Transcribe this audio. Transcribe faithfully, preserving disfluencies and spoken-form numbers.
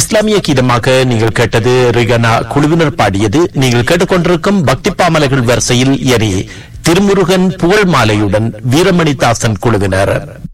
இஸ்லாமிய கீதமாக நீங்கள் கேட்டது ரிகனா குழுவினர் பாடியது. நீங்கள் கேட்டுக்கொண்டிருக்கும் பக்தி பாமலைகள் வரிசையில் எரி திருமுருகன் புகழ் மாலையுடன் வீரமணிதாசன் குழுவினர்.